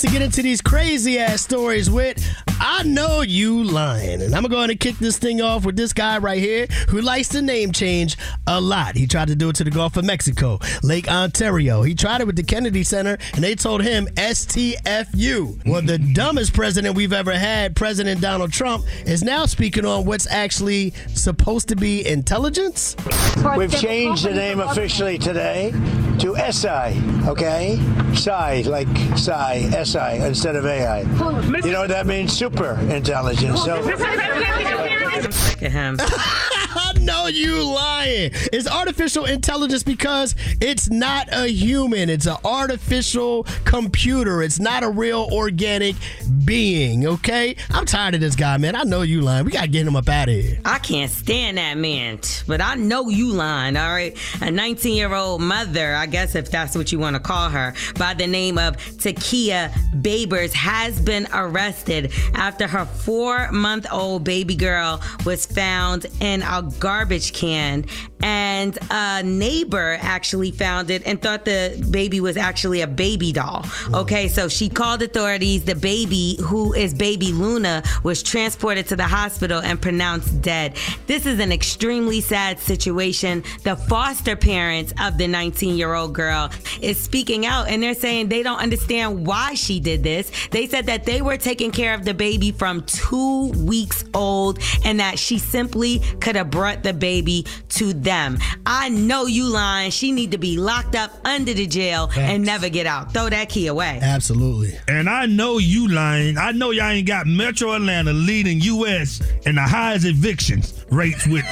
To get into these crazy ass stories with I Know You Lying. And I'm going to kick this thing off with this guy right here who likes to name change a lot. He tried to do it to the Gulf of Mexico, Lake Ontario. He tried it with the Kennedy Center and they told him STFU. Well, the dumbest president we've ever had, President Donald Trump, is now speaking on what's actually supposed to be intelligence. We've changed the name officially today to SI, okay? Psi, like Psi, SI instead of AI. You know what that means? Super intelligence. So. Look at him. I know you lying. It's artificial intelligence because it's not a human. It's an artificial computer. It's not a real organic being, okay? I'm tired of this guy, man. I know you lying. We got to get him up out of here. I can't stand that man, but I know you lying, all right? A 19-year-old mother, I guess if that's what you want to call her, by the name of Takia Babers has been arrested after her 4-month-old baby girl was found in a garbage can, and a neighbor actually found it and thought the baby was actually a baby doll. Okay, so she called authorities. The baby, who is baby Luna, was transported to the hospital and pronounced dead. This is an extremely sad situation. The foster parents of the 19-year-old girl is speaking out, and they're saying they don't understand why she did this. They said that they were taking care of the baby from 2 weeks old and that she simply could have brought the baby to them. I know you lying. She need to be locked up under the jail and never get out. Throw that key away. Absolutely. And I know you lying. I know y'all ain't got Metro Atlanta leading U.S. in the highest evictions rates with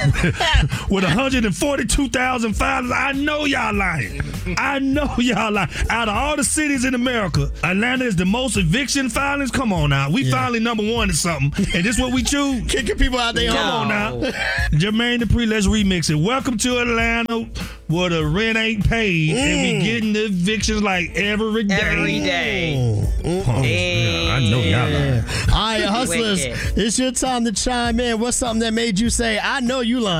142,000 filers. I know y'all lying. I know y'all lying. Out of all the cities in America, Atlanta is the most eviction filings. Come on now. We finally number one or something. And this what we choose? Kicking people out there. Come on now. Jermaine Dupri, let's remix it. Welcome to Atlanta where the rent ain't paid and we getting the evictions like every day. Every day. Yeah, I know y'all lying. All right, hustlers, it's your time to chime in. What's something that made you say, I know you lying?